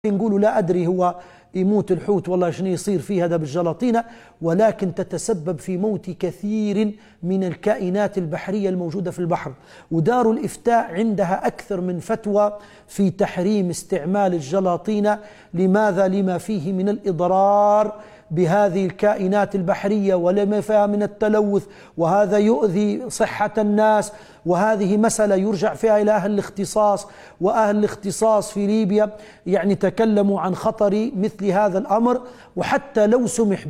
نقولوا لا أدري هو يموت الحوت والله شنو يصير فيه هذا بالجلاطينة، ولكن تتسبب في موت كثير من الكائنات البحرية الموجودة في البحر. ودار الإفتاء عندها أكثر من فتوى في تحريم استعمال الجلاطينة. لماذا؟ لما فيه من الإضرار بهذه الكائنات البحرية ولما فيها من التلوث، وهذا يؤذي صحة الناس. وهذه مسألة يرجع فيها إلى أهل الاختصاص، وأهل الاختصاص في ليبيا يعني تكلموا عن خطر مثل هذا الأمر. وحتى لو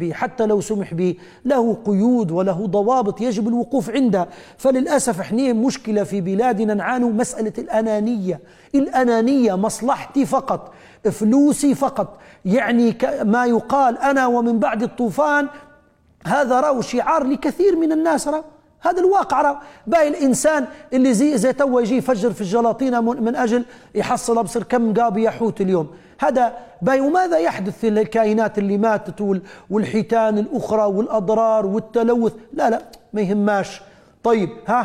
سمح به له قيود وله ضوابط يجب الوقوف عندها. فللأسف احنا مشكلة في بلادنا نعاني مسألة الأنانية، مصلحتي فقط، فلوسي فقط. يعني ما يقال أنا ومن بعد الطوفان، هذا رأوا شعار لكثير من الناس. هذا الواقع. باقي الإنسان اللي زي تو يجي يفجر في الجلاطينة من أجل يحصل أبصر كم قابي يحوت اليوم. هذا باقي. وماذا يحدث للكائنات اللي ماتت والحيتان الأخرى والأضرار والتلوث؟ لا ما يهماش. طيب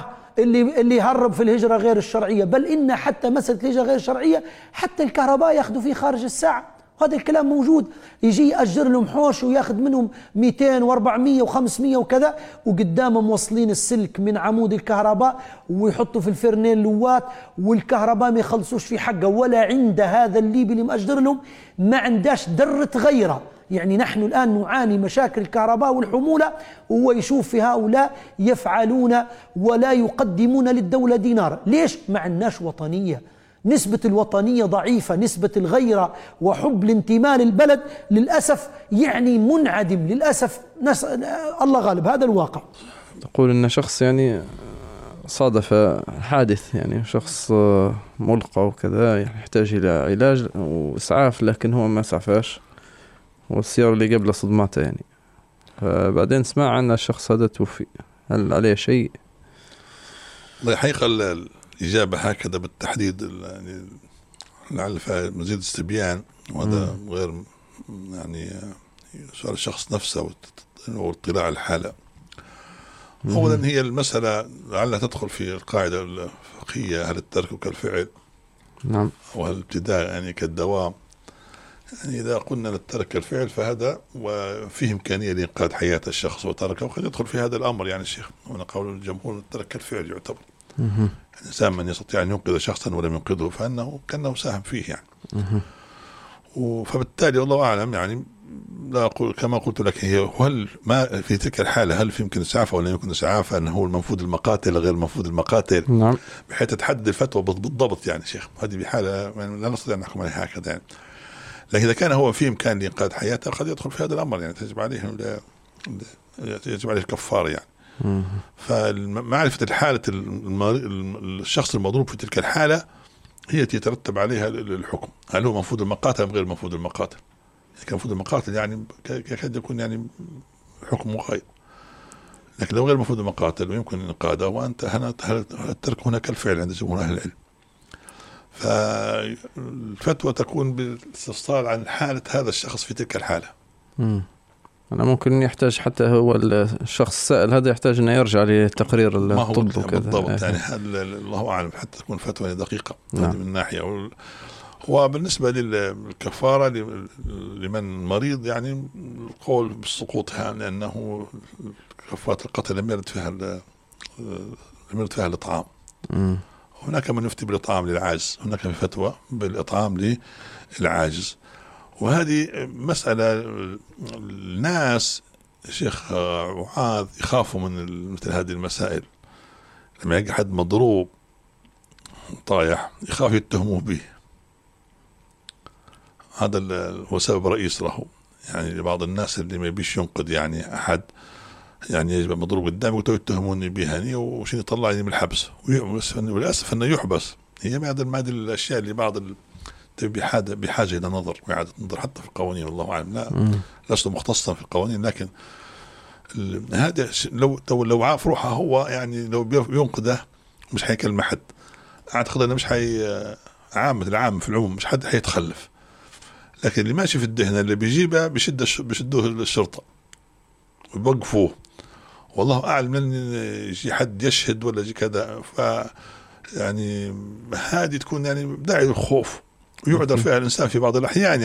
اللي هرب في الهجرة غير الشرعية، بل إن حتى مسألة الهجرة غير الشرعية حتى الكهرباء يأخذوا فيه خارج الساعة. هذا الكلام موجود. يجي يأجر لهم حوش وياخذ منهم 200 و400 و500 وكذا، وقدامهم موصلين السلك من عمود الكهرباء ويحطوا في الفرنين لوات، والكهرباء ما يخلصوش في حقه. ولا عند هذا الليبي اللي مأجر لهم ما عنداش درة غيره. يعني نحن الآن نعاني مشاكل الكهرباء والحمولة، وهو يشوف في هؤلاء يفعلون ولا يقدمون للدولة دينار. ليش؟ ما عندناش وطنية. نسبة الوطنية ضعيفة، نسبة الغيرة وحب الانتماء للبلد للأسف يعني منعدم للأسف. الله غالب، هذا الواقع. تقول إن شخص يعني صادف حادث، يعني شخص ملقى وكذا يحتاج إلى علاج وإسعاف، لكن هو ما سعفاش والسيارة اللي قبله صدماته يعني. فبعدين سمع أن الشخص هذا توفي. هل عليه شيء؟ الحقيقة الإجابة هكذا بالتحديد يعني لعل فيها مزيد استبيان، وهذا غير يعني سؤال الشخص نفسه واطلاع الحالة. أولا هي المسألة لعلها تدخل في القاعدة الفقهية: هل الترك كالفعل؟ نعم. وهل الابتداء يعني كالدوام؟ يعني إذا قلنا للترك كالفعل فهذا وفيه إمكانية لإنقاذ حياة الشخص وتركه، وقد يدخل في هذا الأمر يعني الشيخ. هنا قول الجمهور الترك كالفعل يعتبر. الإنسان من يستطيع أن ينقذ شخصا ولم ينقذه فإنه كأنه ساهم فيه يعني. فبالتالي والله أعلم يعني لا أقول كما قلت لك، هل ما في تلك الحالة هل في يمكن إسعافه ولا يمكن إسعافه؟ أنه هو المنفوذ المقاتل غير المنفوذ المقاتل. نعم. بحيث تحدد الفتوى بالضبط يعني شيخ. هذه بحالة يعني لا نستطيع أن نحكم عليها هكذا يعني. لكن إذا كان هو في إمكان لإنقاذ حياته قد يدخل في هذا الأمر يعني يجب عليه الكفارة يعني. فمعرفة الحالة الشخص المضروب في تلك الحالة هي يترتب عليها الحكم. هل هو منفوذ المقاتل أم غير منفوذ المقاتل؟ إذا كان منفوذ المقاتل يعني يكاد يكون يعني حكم غير. لكن لو غير منفوذ المقاتل ويمكن إنقاذه وأنت هل الترك هناك الفعل عند جمهور أهل العلم. فالفتوى تكون بالاستفسار عن حالة هذا الشخص في تلك الحالة. أنا ممكن يحتاج حتى هو الشخص السائل هذا يحتاج أن يرجع لتقرير الطب وكذا بالضبط يعني. الله أعلم حتى تكون فتوى دقيقة. نعم. من ناحية. وبالنسبة للكفارة لمن مريض يعني القول بالسقوطها، لأنه كفارة القتل لم يرد فيها الإطعام. هناك من يفتي بالإطعام للعاجز، هناك في فتوى بالإطعام للعاجز. وهذه مسألة الناس شيخ معاذ يخافوا من مثل هذه المسائل. لما يجي حد مضروب طايح يخاف يتهموه به. هذا هو سبب رئيس له يعني لبعض الناس اللي ما يبيش ينقذ يعني أحد، يعني يجب مضروب قدامي ويتهموني بهني وشين يطلعني من الحبس، وللأسف أنه يحبس. هي ما هذه الأشياء اللي بعض بحاجة إلى نظر وإعادة نظر حتى في القوانين. والله أعلم لست مختصا في القوانين، لكن هذا لو عاف روحه هو يعني لو ينقذه مش حيكلم حد. أعتقد أنه مش العام في العموم مش حد حيتخلف. لكن اللي ماشي في الدهنة اللي بيجيبه بيشدوه للشرطة ويوقفوه. والله أعلم من يجي حد يشهد ولا يجي كذا. يعني هذه تكون يعني داعي للخوف. ويعذر فيها الإنسان في بعض الأحيان